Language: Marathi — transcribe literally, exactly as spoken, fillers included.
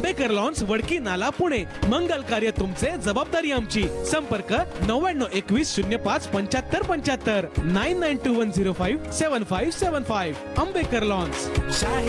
आंबेकर लॉन्स, वडकी नाला, पुणे. मंगल कार्य तुमचे, जबाबदारी आमची. संपर्क नव्याण्णव एकवीस शून्य पाच पंच्याहत्तर पंच्याहत्तर nine nine to one zero five seven five seven five. Ambekar lawns.